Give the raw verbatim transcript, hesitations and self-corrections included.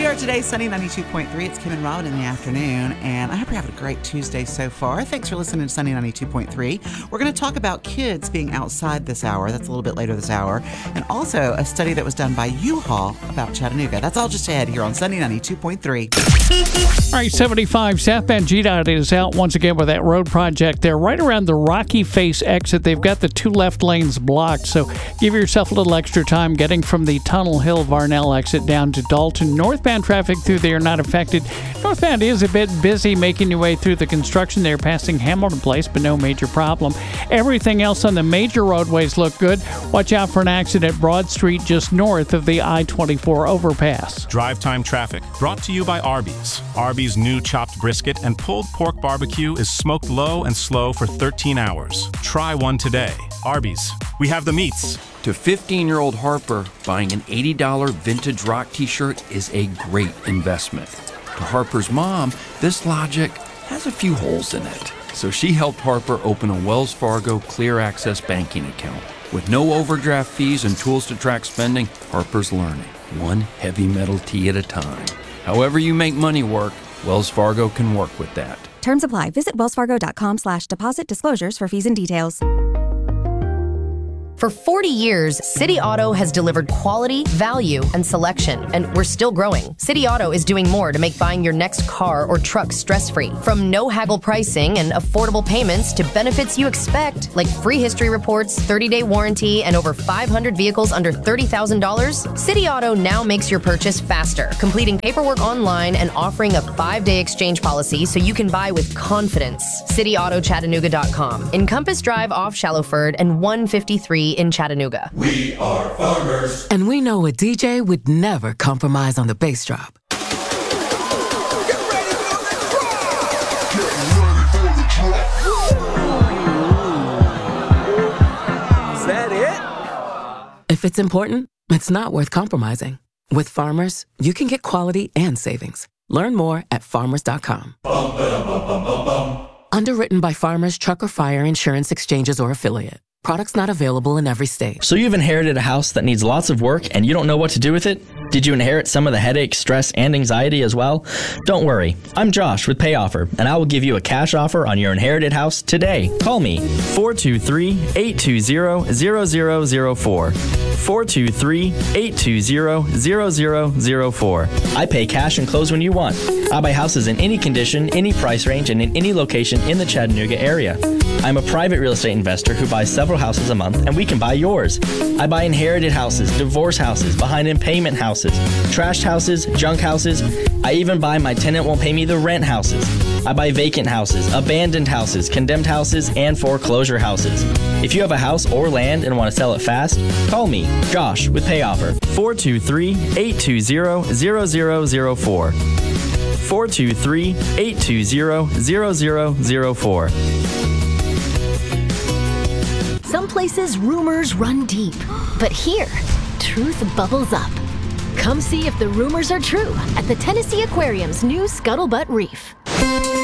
start today's Sunny ninety-two point three. It's Kim and Robin in the afternoon, and I hope you're having a great Tuesday so far. Thanks for listening to Sunny ninety-two point three. We're going to talk about kids being outside this hour. That's a little bit later this hour. And also a study that was done by U-Haul about Chattanooga. That's all just ahead here on Sunny ninety-two point three. All right, seventy-five southbound G DOT is out once again with that road project there right around the Rocky Face exit. They've got the two left lanes blocked, so give yourself a little extra time getting from the Tunnel Hill Varnell exit down to Dalton. Northbound traffic through there not affected. Northbound is a bit busy making your way through the construction there passing Hamilton Place, but no major problem. Everything else on the major roadways look good. Watch out for an accident at Broad Street just north of the I twenty-four overpass. Drive time traffic brought to you by Arby's. Arby's new chopped brisket and pulled pork barbecue is smoked low and slow for thirteen hours. Try one today. Arby's. We have the meats. To fifteen-year-old Harper, buying an eighty dollars vintage rock t-shirt is a great investment. To Harper's mom, this logic has a few holes in it. So she helped Harper open a Wells Fargo Clear Access banking account. With no overdraft fees and tools to track spending, Harper's learning, one heavy metal tee at a time. However you make money work, Wells Fargo can work with that. Terms apply. Visit wellsfargo.com slash deposit disclosures for fees and details. For forty years, City Auto has delivered quality, value, and selection, and we're still growing. City Auto is doing more to make buying your next car or truck stress-free. From no-haggle pricing and affordable payments to benefits you expect, like free history reports, thirty-day warranty, and over five hundred vehicles under thirty thousand dollars, City Auto now makes your purchase faster, completing paperwork online and offering a five-day exchange policy so you can buy with confidence. city auto chattanooga dot com. In Compass Drive off Shallowford and one fifty-three in Chattanooga. We are farmers. And we know a D J would never compromise on the bass drop. Get ready for the drop! Get ready for the drop! Is that it? If it's important, it's not worth compromising. With Farmers, you can get quality and savings. Learn more at farmers dot com. Bum, ba-dum, bum, bum, bum, bum. Underwritten by Farmers Truck or Fire Insurance Exchanges or Affiliate. Products not available in every state. So you've inherited a house that needs lots of work and you don't know what to do with it? Did you inherit some of the headache, stress, and anxiety as well? Don't worry. I'm Josh with PayOffer, and I will give you a cash offer on your inherited house today. Call me, four two three, eight two zero, zero zero zero four. four two three, eight two zero, zero zero zero four. I pay cash and close when you want. I buy houses in any condition, any price range, and in any location in the Chattanooga area. I'm a private real estate investor who buys several houses a month, and we can buy yours. I buy inherited houses, divorce houses, behind in payment houses, trashed houses, junk houses. I even buy my tenant won't pay me the rent houses. I buy vacant houses, abandoned houses, condemned houses, and foreclosure houses. If you have a house or land and want to sell it fast, call me, Josh, with PayOffer, four two three, eight two zero, zero zero zero four. four two three, eight two zero, zero zero zero four. Some places rumors run deep, but here, truth bubbles up. Come see if the rumors are true at the Tennessee Aquarium's new Scuttlebutt Reef.